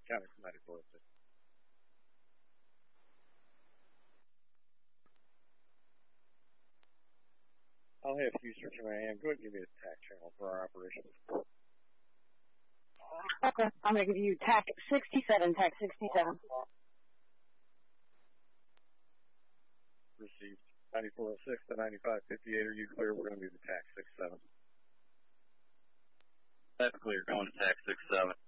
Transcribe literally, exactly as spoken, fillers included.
County ninety-four oh six. I'll have Houston from A M. Go ahead and give me a T A C channel for our operations. Okay, I'm going to give you T A C sixty-seven, T A C sixty-seven. Received. ninety-four oh six to ninety-five fifty-eight, are you clear? We're going to do the T A C sixty-seven. That's clear, going to T A C sixty-seven.